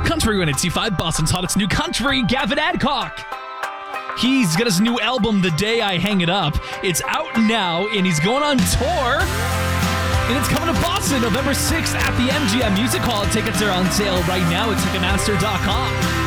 Country 185, Boston's hottest new country, Gavin Adcock. He's got his new album, The Day I Hang It Up. It's out now, and he's going on tour. And it's coming to Boston November 6th at the MGM Music Hall. Tickets are on sale right now at Ticketmaster.com.